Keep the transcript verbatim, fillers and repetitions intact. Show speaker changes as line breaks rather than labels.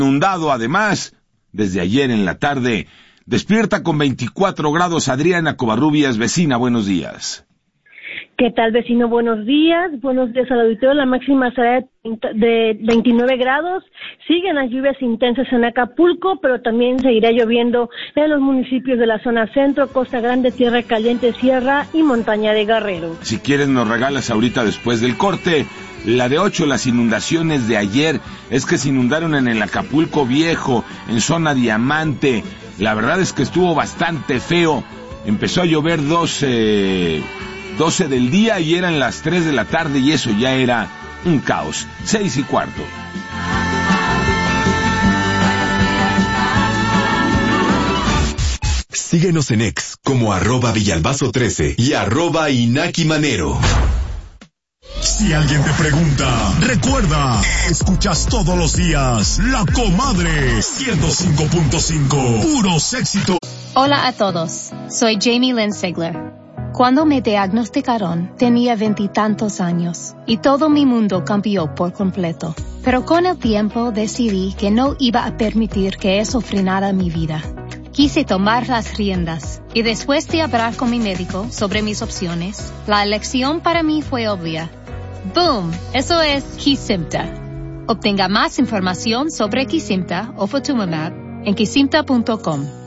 Inundado además, desde ayer en la tarde. Despierta con veinticuatro grados Adriana Covarrubias, vecina, buenos días.
¿Qué tal, vecino? Buenos días. Buenos días al auditorio. La máxima será de veintinueve grados. Siguen las lluvias intensas en Acapulco, pero también seguirá lloviendo en los municipios de la zona centro, Costa Grande, Tierra Caliente, Sierra y Montaña de Guerrero.
Si quieres nos regalas ahorita después del corte. La de ocho, las inundaciones de ayer, es que se inundaron en el Acapulco Viejo, en zona Diamante. La verdad es que estuvo bastante feo. Empezó a llover doce, doce del día y eran las tres de la tarde y eso ya era un caos. Seis y cuarto.
Síguenos en X como arroba Villalbazo trece y arroba Inaki Manero. Si alguien te pregunta, recuerda, escuchas todos los días La Comadre ciento cinco punto cinco, puros éxitos.
Hola a todos, soy Jamie Lynn Sigler. Cuando me diagnosticaron, tenía veintitantos años y todo mi mundo cambió por completo. Pero con el tiempo decidí que no iba a permitir que eso frenara mi vida. Quise tomar las riendas y después de hablar con mi médico sobre mis opciones, la elección para mí fue obvia. ¡Boom! Eso es Kesimpta. Obtenga más información sobre Kesimpta o Ofatumumab en kesimpta punto com.